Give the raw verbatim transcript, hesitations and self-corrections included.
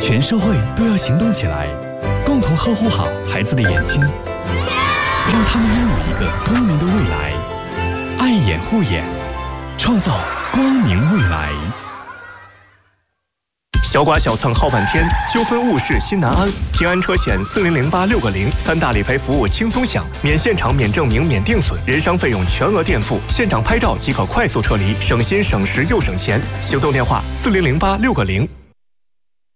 全社会都要行动起来，共同呵护好孩子的眼睛，让他们拥有一个光明的未来。爱眼护眼，创造光明未来。 小剐小蹭耗半天，纠纷误事心难安。平安车险四零零八六个零，三大理赔服务轻松享，免现场、免证明、免定损，人伤费用全额垫付，现场拍照即可快速撤离，省心省时又省钱。行动电话：四零零八六个零。